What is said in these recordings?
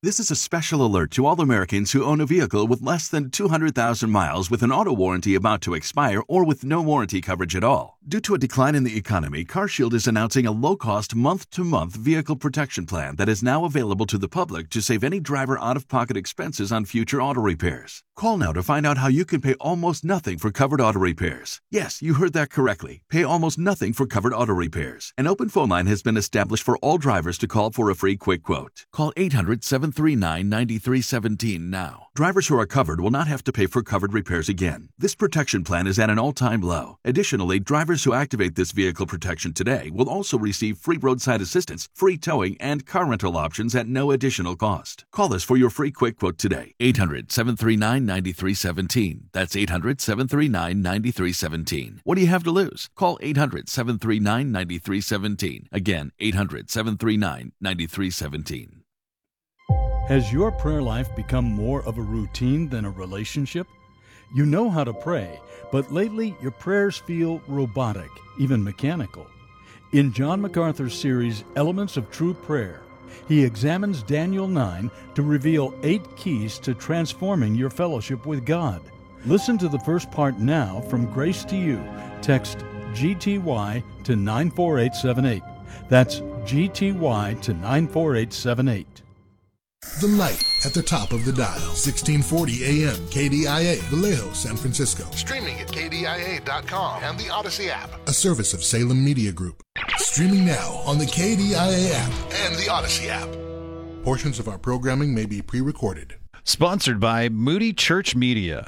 This is a special alert to all Americans who own a vehicle with less than 200,000 miles with an auto warranty about to expire or with no warranty coverage at all. Due to a decline in the economy, CarShield is announcing a low-cost month-to-month vehicle protection plan that is now available to the public to save any driver out-of-pocket expenses on future auto repairs. Call now to find out how you can pay almost nothing for covered auto repairs. Yes, you heard that correctly. Pay almost nothing for covered auto repairs. An open phone line has been established for all drivers to call for a free quick quote. Call 800-739-9317 now. Drivers who are covered will not have to pay for covered repairs again. This protection plan is at an all-time low. Additionally, drivers who activate this vehicle protection today will also receive free roadside assistance, free towing, and car rental options at no additional cost. Call us for your free quick quote today. 800-739-9317. That's 800-739-9317. What do you have to lose? Call 800-739-9317. Again, 800-739-9317. Has your prayer life become more of a routine than a relationship? You know how to pray, but lately your prayers feel robotic, even mechanical. In John MacArthur's series, Elements of True Prayer, he examines Daniel 9 to reveal 8 keys to transforming your fellowship with God. Listen to the first part now from Grace to You. Text GTY to 94878. That's GTY to 94878. The light at the top of the dial. 1640 AM, KDIA, Vallejo, San Francisco. Streaming at KDIA.com and the Odyssey app. A service of Salem Media Group. Streaming now on the KDIA app And the Odyssey app. Portions of our programming may be pre-recorded. Sponsored by Moody Church Media.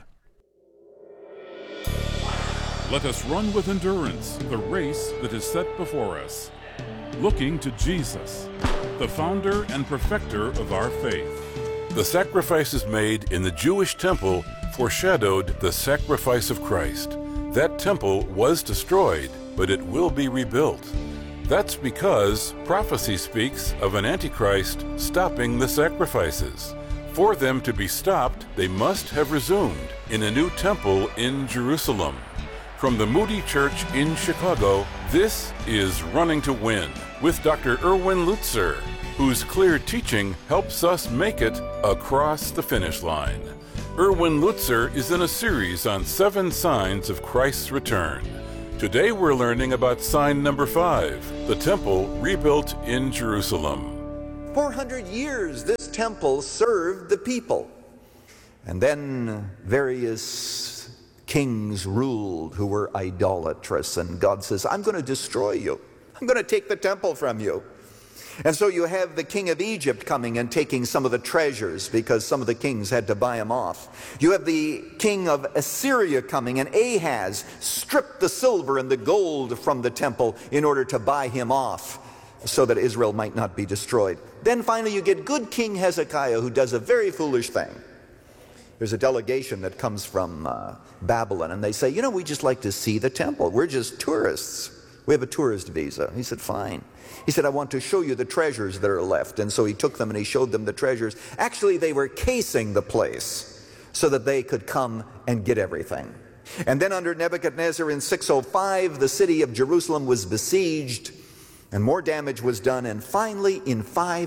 Let us run with endurance the race that is set before us, looking to Jesus, the founder and perfecter of our faith. The sacrifices made in the Jewish temple foreshadowed the sacrifice of Christ. That temple was destroyed, but it will be rebuilt. That's because prophecy speaks of an Antichrist stopping the sacrifices. For them to be stopped, they must have resumed in a new temple in Jerusalem. From the Moody Church in Chicago, this is Running to Win with Dr. Erwin Lutzer, whose clear teaching helps us make it across the finish line. Erwin Lutzer is in a series on 7 signs of Christ's return. Today we're learning about sign number 5, the temple rebuilt in Jerusalem. 400 years this temple served the people. And then various kings ruled who were idolatrous, and God says, I'm going to destroy you. I'm going to take the temple from you. And so you have the king of Egypt coming and taking some of the treasures because some of the kings had to buy them off. You have the king of Assyria coming, and Ahaz stripped the silver and the gold from the temple in order to buy him off so that Israel might not be destroyed. Then finally you get good King Hezekiah, who does a very foolish thing. There's a delegation that comes from Babylon, and they say, you know, we just like to see the temple. We're just tourists. We have a tourist visa. He said, fine. He said, I want to show you the treasures that are left. And so he took them and he showed them the treasures. Actually, they were casing the place so that they could come and get everything. And then under Nebuchadnezzar in 605, the city of Jerusalem was besieged, and more damage was done. And finally, in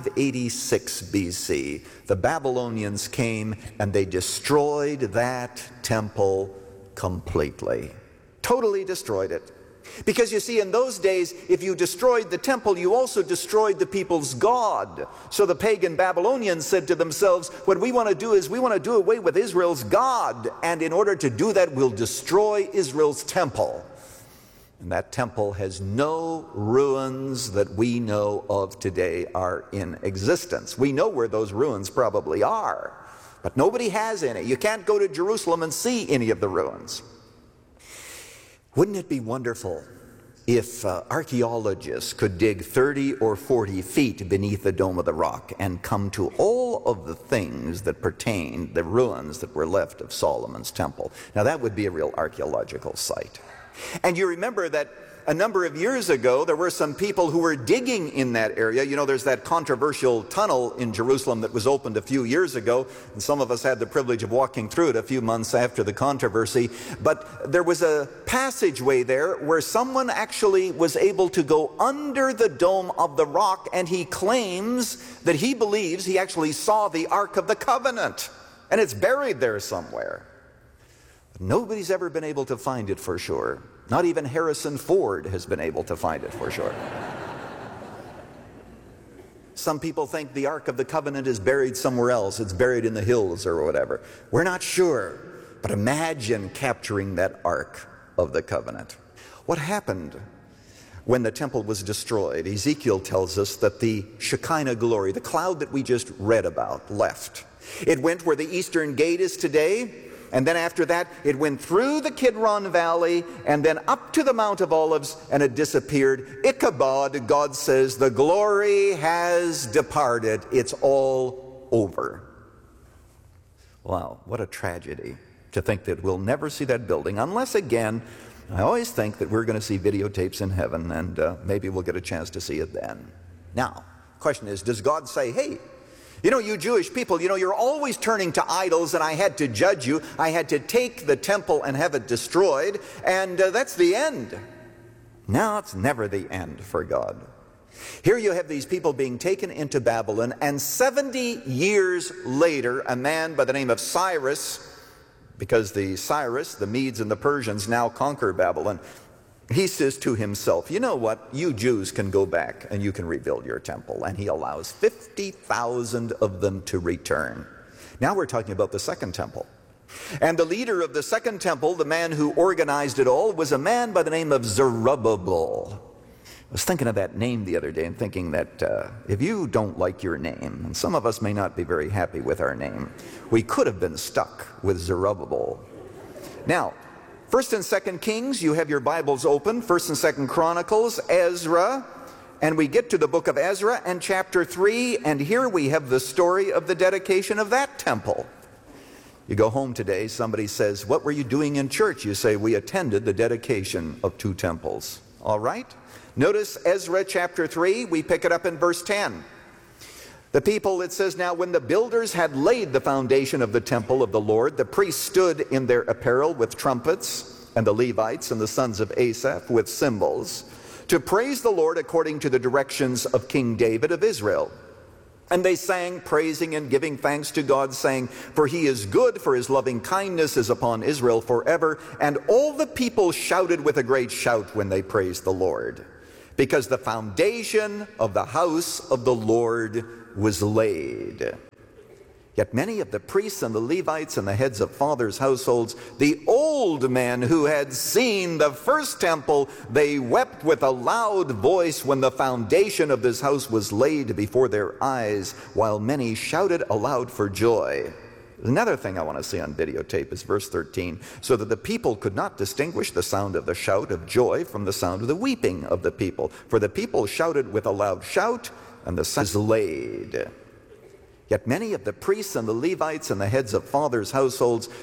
586 BC, the Babylonians came and they destroyed that temple completely. Totally destroyed it. Because you see, in those days, if you destroyed the temple, you also destroyed the people's God. So the pagan Babylonians said to themselves, what we want to do is we want to do away with Israel's God. And in order to do that, we'll destroy Israel's temple. And that temple has no ruins that we know of today are in existence. We know where those ruins probably are, but nobody has any. You can't go to Jerusalem and see any of the ruins. Wouldn't it be wonderful if archaeologists could dig 30 or 40 feet beneath the Dome of the Rock and come to all of the things that pertained, the ruins that were left of Solomon's temple? Now that would be a real archaeological site. And you remember that a number of years ago, there were some people who were digging in that area. You know, there's that controversial tunnel in Jerusalem that was opened a few years ago, and some of us had the privilege of walking through it a few months after the controversy. But there was a passageway there where someone actually was able to go under the dome of the rock, and he claims that he believes he actually saw the Ark of the Covenant, and it's buried there somewhere. But nobody's ever been able to find it for sure. Not even Harrison Ford has been able to find it for sure. Some people think the Ark of the Covenant is buried somewhere else. It's buried in the hills or whatever. We're not sure. But imagine capturing that Ark of the Covenant. What happened when the temple was destroyed? Ezekiel tells us that the Shekinah glory, the cloud that we just read about, left. It went where the eastern gate is today. And then after that, it went through the Kidron Valley and then up to the Mount of Olives, and it disappeared. Ichabod, God says, the glory has departed. It's all over. Wow, what a tragedy to think that we'll never see that building, unless, again, I always think that we're going to see videotapes in heaven, and maybe we'll get a chance to see it then. Now, the question is, does God say, hey, you know, you Jewish people, you know, you're always turning to idols, and I had to judge you. I had to take the temple and have it destroyed, and that's the end. No, it's never the end for God. Here you have these people being taken into Babylon, and 70 years later, a man by the name of Cyrus, because the Medes and the Persians now conquer Babylon, he says to himself, you know what, you Jews can go back and you can rebuild your temple. And he allows 50,000 of them to return. Now we're talking about the second temple. And the leader of the second temple, the man who organized it all, was a man by the name of Zerubbabel. I was thinking of that name the other day and thinking that if you don't like your name, and some of us may not be very happy with our name, we could have been stuck with Zerubbabel. Now, 1st and 2nd Kings, you have your Bibles open, 1st and 2nd Chronicles, Ezra, and we get to the book of Ezra and chapter 3, and here we have the story of the dedication of that temple. You go home today, somebody says, what were you doing in church? You say, we attended the dedication of 2 temples. All right? Notice Ezra chapter 3, we pick it up in verse 10. The people, it says, now when the builders had laid the foundation of the temple of the Lord, the priests stood in their apparel with trumpets, and the Levites and the sons of Asaph with cymbals, to praise the Lord according to the directions of King David of Israel. And they sang, praising and giving thanks to God, saying, for he is good, for his loving kindness is upon Israel forever. And all the people shouted with a great shout when they praised the Lord, because the foundation of the house of the Lord was laid. Yet many of the priests and the Levites and the heads of fathers' households, the old men who had seen the first temple, they wept with a loud voice when the foundation of this house was laid before their eyes, while many shouted aloud for joy. Another thing I want to see on videotape is verse 13. So that the people could not distinguish the sound of the shout of joy from the sound of the weeping of the people. For the people shouted with a loud shout, and the sun was laid. Yet many of the priests and the Levites and the heads of fathers' households,